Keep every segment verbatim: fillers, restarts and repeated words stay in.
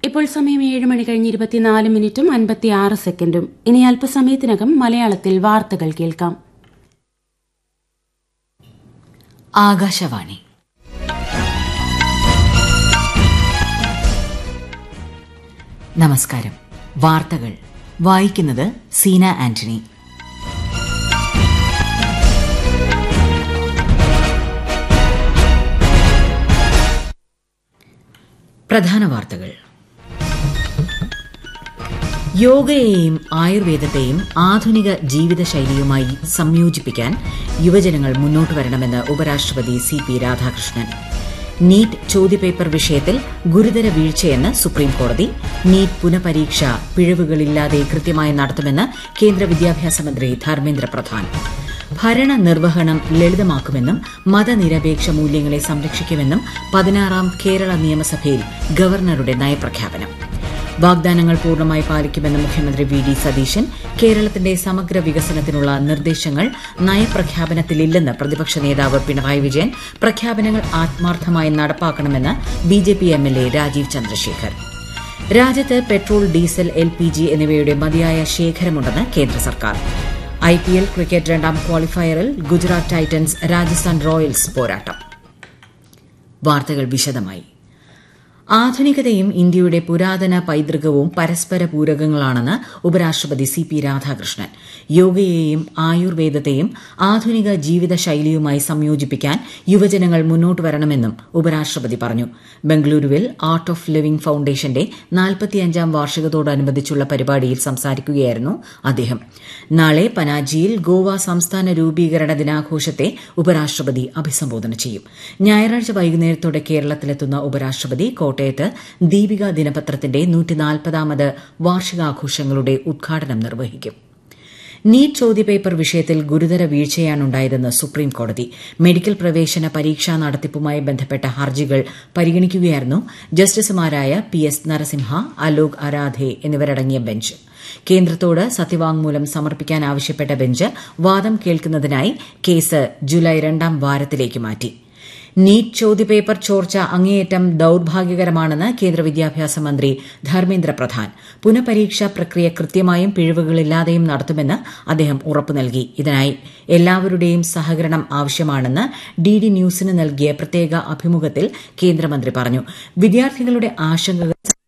ഇപ്പോൾ സമയം ഏഴ് മണി കഴിഞ്ഞ് ഇരുപത്തിനാല് മിനിറ്റും അൻപത്തിയാറ് സെക്കൻഡും. ഇനി അല്പസമയത്തിനകം മലയാളത്തിൽ വാർത്തകൾ കേൾക്കാം. ആകാശവാണി. നമസ്കാരം. വാർത്തകൾ വായിക്കുന്നത് സീന ആന്റണി. പ്രധാന വാർത്തകൾ. യോഗയെയും ആയുർവേദത്തെയും ആധുനിക ജീവിതശൈലിയുമായി സംയോജിപ്പിക്കാൻ യുവജനങ്ങൾ മുന്നോട്ട് വരണമെന്ന് ഉപരാഷ്ട്രപതി സി പി രാധാകൃഷ്ണൻ. നീറ്റ് ചോദ്യപേപ്പർ വിഷയത്തിൽ ഗുരുതര വീഴ്ചയെന്ന് സുപ്രീംകോടതി. നീറ്റ് പുനഃപരീക്ഷ പിഴവുകളില്ലാതെ കൃത്യമായി നടത്തുമെന്ന് കേന്ദ്ര വിദ്യാഭ്യാസ മന്ത്രി ധർമ്മേന്ദ്ര പ്രധാൻ. ഭരണനിർവഹണം ലളിതമാക്കുമെന്നും മതനിരപേക്ഷ മൂല്യങ്ങളെ സംരക്ഷിക്കുമെന്നും പതിനാറാം കേരള നിയമസഭയിൽ ഗവർണറുടെ നയപ്രഖ്യാപനം. വാഗ്ദാനങ്ങൾ പൂർണ്ണമായി പാലിക്കുമെന്ന് മുഖ്യമന്ത്രി വി ഡി സതീശൻ. കേരളത്തിന്റെ സമഗ്ര വികസനത്തിനുള്ള നിർദ്ദേശങ്ങൾ നയപ്രഖ്യാപനത്തിലില്ലെന്ന് പ്രതിപക്ഷ നേതാവ് പിണറായി വിജയൻ. പ്രഖ്യാപനങ്ങൾ ആത്മാർത്ഥമായി നടപ്പാക്കണമെന്ന് B J P M L A Rajeev Chandrasekhar. രാജ്യത്ത് petrol, diesel, L P G എന്നിവയുടെ മതിയായ ശേഖരമുണ്ടെന്ന് കേന്ദ്ര സർക്കാർ. ഐ പി എൽ ക്രിക്കറ്റ് രണ്ടാം ക്വാളിഫയറിൽ ഗുജറാത്ത് ടൈറ്റൻസ് രാജസ്ഥാൻ റോയൽസ് പോരാട്ടം. വാർത്തകൾ വിശദമായി. ആധുനികതയും ഇന്ത്യയുടെ പുരാതന പൈതൃകവും പരസ്പര പൂരകങ്ങളാണെന്ന് ഉപരാഷ്ട്രപതി സി പി രാധാകൃഷ്ണൻ. യോഗയെയും ആയുർവേദത്തെയും ആധുനിക ജീവിതശൈലിയുമായി സംയോജിപ്പിക്കാൻ യുവജനങ്ങൾ മുന്നോട്ട് വരണമെന്നും ഉപരാഷ്ട്രപതി പറഞ്ഞു. ബംഗളൂരുവിൽ ആർട്ട് ഓഫ് ലിവിംഗ് ഫൌണ്ടേഷന്റെ നാൽപ്പത്തിയഞ്ചാം വാർഷികത്തോടനുബന്ധിച്ചുള്ള പരിപാടിയിൽ സംസാരിക്കുകയായിരുന്നു അദ്ദേഹം. നാളെ പനാജിയിൽ ഗോവ സംസ്ഥാന രൂപീകരണ ദിനാഘോഷത്തെ ഉപരാഷ്ട്രപതി അഭിസംബോധന ചെയ്യും. ഞായറാഴ്ച വൈകുന്നേരത്തോടെ കേരളത്തിലെത്തുന്ന ഉപരാഷ്ട്രപതി കോട്ടയത്ത് ദീപിക ദിനപത്രത്തിന്റെ നൂറ്റിനാൽപ്പതാമത് വാർഷികാഘോഷങ്ങളുടെ ഉദ്ഘാടനം നിർവഹിക്കും. നീറ്റ് ചോദ്യപേപ്പർ വിഷയത്തിൽ ഗുരുതര വീഴ്ചയാണുണ്ടായതെന്ന് സുപ്രീംകോടതി. മെഡിക്കൽ പ്രവേശന പരീക്ഷാ നടത്തിപ്പുമായി ബന്ധപ്പെട്ട ഹർജികൾ പരിഗണിക്കുകയായിരുന്നു ജസ്റ്റിസുമാരായ പി എസ് നരസിംഹ, അലോക് അരാധെ എന്നിവരടങ്ങിയ ബെഞ്ച്. കേന്ദ്രത്തോട് സത്യവാങ്മൂലം സമർപ്പിക്കാൻ ആവശ്യപ്പെട്ട ബെഞ്ച് വാദം കേൾക്കുന്നതിനായി കേസ് ജൂലൈ രണ്ടാം വാരത്തിലേക്ക് മാറ്റി. നീറ്റ് ചോദ്യപേപ്പർ ചോർച്ച അങ്ങേയറ്റം ദൌർഭാഗ്യകരമാണെന്ന് കേന്ദ്ര വിദ്യാഭ്യാസ മന്ത്രി ധർമ്മേന്ദ്ര പ്രധാൻ. പുനഃപരീക്ഷാ പ്രക്രിയ കൃത്യമായും പിഴവുകളില്ലാതെയും നടത്തുമെന്ന് അദ്ദേഹം ഉറപ്പു നൽകി. ഇതിനായി എല്ലാവരുടെയും സഹകരണം ആവശ്യമാണെന്ന് ഡി ഡി ന്യൂസിന് നൽകിയ പ്രത്യേക അഭിമുഖത്തിൽ കേന്ദ്രമന്ത്രി പറഞ്ഞു. വിദ്യാർത്ഥികളുടെ ആശങ്കകൾ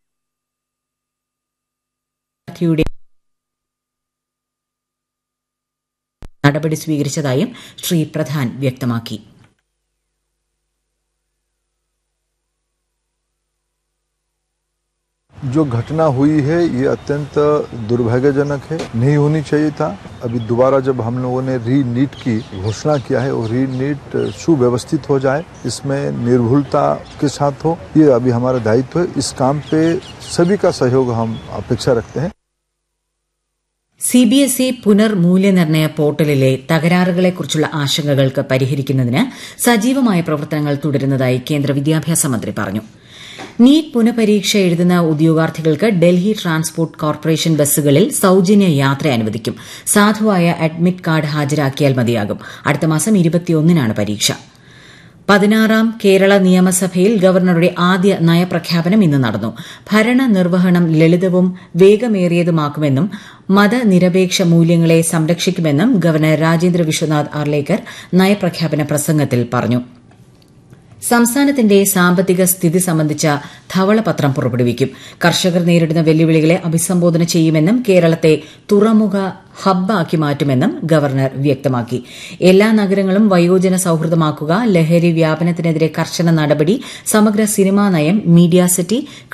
നടപടി സ്വീകരിച്ചതായും ശ്രീ പ്രധാൻ വ്യക്തമാക്കി. जो घटना हुई है ये अत्यंत दुर्भाग्यजनक है, नहीं होनी चाहिए था. अभी दोबारा जब हम लोगों ने री नीट की घोषणा किया है और री नीट सुव्यवस्थित हो जाए, इसमें निर्भुलता के साथ हो, ये अभी हमारा दायित्व है. इस काम पे सभी का सहयोग हम अपेक्षा रखते हैं. സി ബി എസ് ഇ പുനർമൂല്യനിർണ്ണയ പോർട്ടലിലെ തകരാറുകളെക്കുറിച്ചുള്ള ആശങ്കകൾക്ക് പരിഹരിക്കുന്നതിന് സജീവമായ പ്രവർത്തനങ്ങൾ തുടരുന്നതായി കേന്ദ്ര വിദ്യാഭ്യാസ മന്ത്രി പറഞ്ഞു. നീറ്റ് പുനഃപരീക്ഷ എഴുതുന്ന ഉദ്യോഗാർത്ഥികൾക്ക് ഡൽഹി ട്രാൻസ്പോർട്ട് കോർപ്പറേഷൻ ബസ്സുകളിൽ സൌജന്യ യാത്ര അനുവദിക്കും. സാധുവായ അഡ്മിറ്റ് കാർഡ് ഹാജരാക്കിയാൽ മതിയാകും. അടുത്ത മാസം ഇരുപത്തിയൊന്നിനാണ് പരീക്ഷ. പതിനാറാം കേരള നിയമസഭയിൽ ഗവർണറുടെ ആദ്യ നയപ്രഖ്യാപനം ഇന്ന് നടന്നു. ഭരണനിർവഹണം ലളിതവും വേഗമേറിയതുമാക്കുമെന്നും മതനിരപേക്ഷ മൂല്യങ്ങളെ സംരക്ഷിക്കുമെന്നും ഗവർണർ രാജേന്ദ്ര വിശ്വനാഥ് ആർലേക്കർ നയപ്രഖ്യാപന പ്രസംഗത്തിൽ പറഞ്ഞു. സംസ്ഥാനത്തിന്റെ സാമ്പത്തിക സ്ഥിതി സംബന്ധിച്ച ധവളപത്രം പുറപ്പെടുവിക്കും. കർഷകർ നേരിടുന്ന വെല്ലുവിളികളെ അഭിസംബോധന ചെയ്യുമെന്നും കേരളത്തെ തുറമുഖ ഹബ്ബാക്കി മാറ്റുമെന്നും ഗവർണർ വ്യക്തമാക്കി. എല്ലാ നഗരങ്ങളും വയോജന സൌഹൃദമാക്കുക, ലഹരി വ്യാപനത്തിനെതിരെ കർശന നടപടി, സമഗ്ര സിനിമാ നയം, മീഡിയ സിറ്റി,